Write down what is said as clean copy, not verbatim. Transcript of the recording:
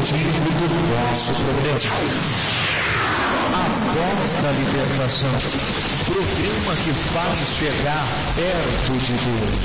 motivo do nosso programa. A Voz da Libertação, programa que faz chegar perto de Deus.